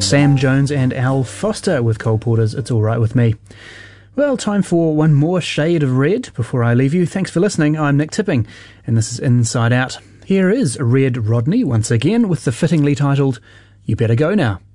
Sam Jones and Al Foster with Cole Porter's It's All Right With Me. Well, time for one more shade of red before I leave you. Thanks for listening. I'm Nick Tipping, and this is Inside Out. Here is Red Rodney once again with the fittingly titled You Better Go Now.